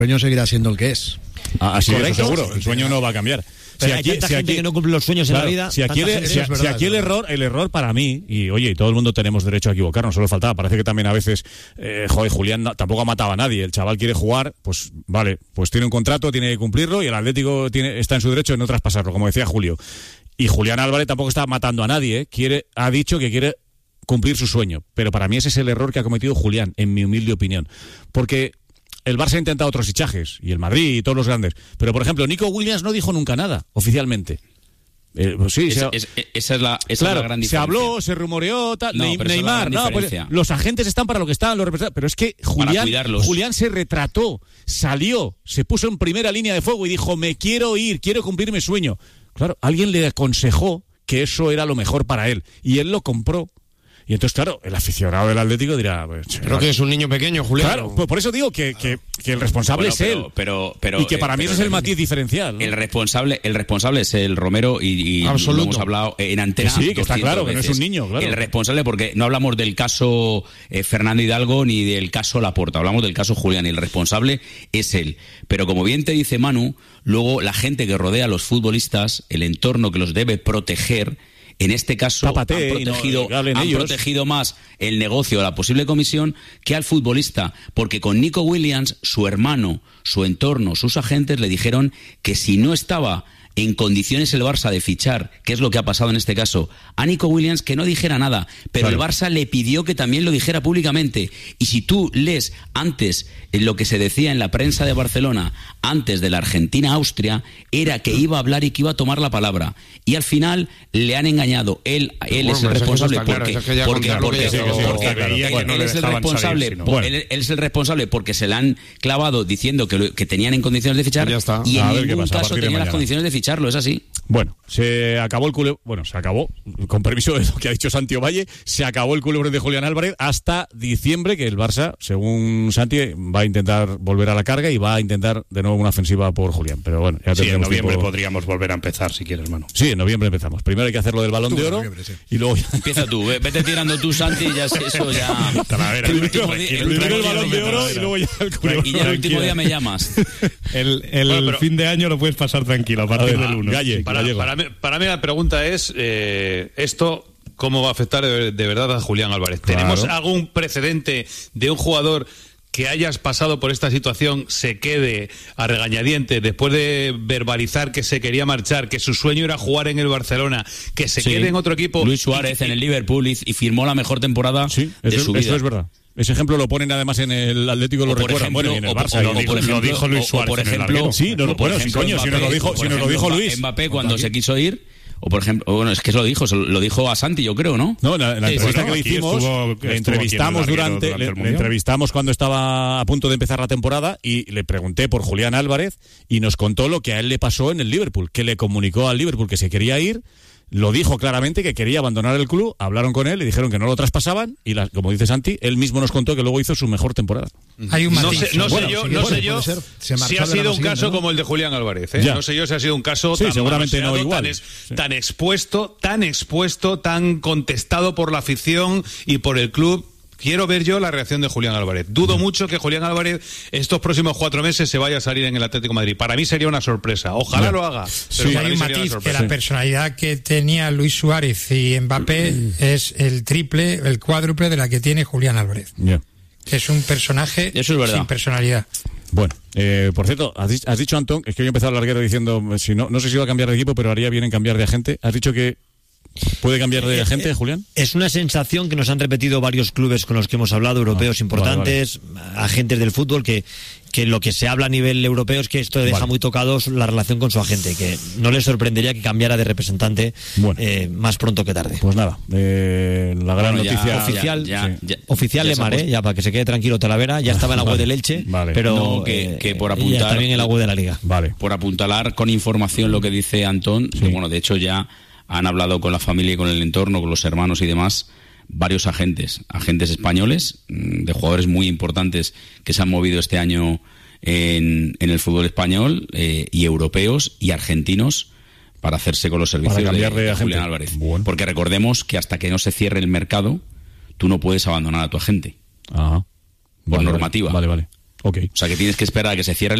sueño seguirá siendo el que es. Así es, seguro. El sueño no va a cambiar. Pero hay tanta gente que no cumple los sueños en la vida. Si aquí el error para mí, y oye, todo el mundo tenemos derecho a equivocarnos, solo faltaba. Parece que también a veces, Julián tampoco ha matado a nadie. El chaval quiere jugar, pues vale, pues tiene un contrato, tiene que cumplirlo, y el Atlético está en su derecho de no traspasarlo, como decía Julio. Y Julián Álvarez tampoco está matando a nadie, ha dicho que quiere cumplir su sueño. Pero para mí ese es el error que ha cometido Julián, en mi humilde opinión. Porque el Barça ha intentado otros fichajes, y el Madrid y todos los grandes. Pero, por ejemplo, Nico Williams no dijo nunca nada, oficialmente. Pues sí, esa es la gran diferencia. Se habló, se rumoreó, tal. Neymar, pues, los agentes están para lo que están, los representantes. Pero es que Julián se retrató, salió, se puso en primera línea de fuego y dijo: me quiero ir, quiero cumplir mi sueño. Claro, alguien le aconsejó que eso era lo mejor para él, y él lo compró. Y entonces, claro, el aficionado del Atlético dirá... Pues, creo que es un niño pequeño, Julián. Claro, por eso digo que el responsable es él. Pero, y que para mí ese es el matiz diferencial, ¿no? El responsable es el Romero, y lo hemos hablado en antena. Sí, que está claro, que no es un niño, claro. El responsable, porque no hablamos del caso Fernando Hidalgo ni del caso Laporta, hablamos del caso Julián, y el responsable es él. Pero como bien te dice Manu, luego la gente que rodea a los futbolistas, el entorno que los debe proteger, en este caso han protegido más el negocio, la posible comisión, que al futbolista, porque con Nico Williams, su hermano, su entorno, sus agentes le dijeron que si no estaba en condiciones el Barça de fichar, que es lo que ha pasado en este caso, a Nico Williams, que no dijera nada, pero el Barça le pidió que también lo dijera públicamente. Y si tú lees antes lo que se decía en la prensa de Barcelona, antes de la Argentina-Austria, era que iba a hablar y que iba a tomar la palabra. Y al final le han engañado. Él es el responsable él es el responsable porque se le han clavado diciendo que tenían en condiciones de fichar, y en ningún caso tenían las condiciones de ficharlo, es así. Bueno, se acabó con permiso de lo que ha dicho Santi Ovalle, se acabó el culebrón de Julián Álvarez hasta diciembre, que el Barça, según Santi, va a intentar volver a la carga y va a intentar de nuevo una ofensiva por Julián. Pero bueno, ya en noviembre podríamos volver a empezar, si quieres, mano. Sí, en noviembre empezamos. Primero hay que hacer lo del Balón de Oro, y luego empieza tú, vete tirando tú, Santi, y ya eso ya. Primero el Balón de Oro y luego ya el culebrón. Y ya el último día me llamas. El fin de año lo puedes pasar tranquilo a partir del 1. Para mí la pregunta es esto, ¿cómo va a afectar de verdad a Julián Álvarez? Claro. ¿Tenemos algún precedente de un jugador que hayas pasado por esta situación se quede a regañadientes después de verbalizar que se quería marchar, que su sueño era jugar en el Barcelona, que se quede en otro equipo? Luis Suárez en el Liverpool y firmó la mejor temporada de su vida. Eso es verdad. Ese ejemplo lo ponen además en el Atlético, lo recuerdan. Bueno, y en el Barça. Lo dijo Luis Suárez. Por ejemplo, si nos lo dijo Luis. Mbappé cuando se quiso ir. O por ejemplo, bueno, es que lo dijo a Santi, yo creo, ¿no? No, la entrevista que le hicimos, le entrevistamos cuando estaba a punto de empezar la temporada, y le pregunté por Julián Álvarez y nos contó lo que a él le pasó en el Liverpool, que le comunicó al Liverpool que se quería ir. Lo dijo claramente, que quería abandonar el club, hablaron con él, le dijeron que no lo traspasaban, y como dice Santi, él mismo nos contó que luego hizo su mejor temporada. Hay un matiz. No sé yo si ha sido un caso como el de Julián Álvarez. No sé yo si ha sido un caso tan expuesto, tan contestado por la afición y por el club. Quiero ver yo la reacción de Julián Álvarez. Dudo mucho que Julián Álvarez estos próximos 4 meses se vaya a salir en el Atlético de Madrid. Para mí sería una sorpresa. Ojalá lo haga. Pero hay un matiz, que la personalidad que tenía Luis Suárez y Mbappé es el triple, el cuádruple de la que tiene Julián Álvarez. Que es un personaje sin personalidad. Bueno, por cierto, has dicho, Antón, es que yo he empezado a larguero diciendo, no sé si iba a cambiar de equipo, pero haría bien en cambiar de agente. Has dicho que ¿puede cambiar de agente, Julián? Es una sensación que nos han repetido varios clubes con los que hemos hablado, europeos importantes, agentes del fútbol, que lo que se habla a nivel europeo es que esto deja muy tocados la relación con su agente, que no les sorprendería que cambiara de representante más pronto que tarde. Pues nada, la gran noticia oficial Lemar, ya para que se quede tranquilo Talavera, ya estaba en la web del Elche, pero que por apuntar también en la web de la Liga. Por apuntalar con información lo que dice Antón, que bueno, de hecho ya han hablado con la familia y con el entorno, con los hermanos y demás, varios agentes españoles, de jugadores muy importantes que se han movido este año en el fútbol español, y europeos y argentinos, para hacerse con los servicios de Julián Álvarez. Bueno. Porque recordemos que hasta que no se cierre el mercado, tú no puedes abandonar a tu agente. Por normativa. Vale. Okay. O sea, que tienes que esperar a que se cierre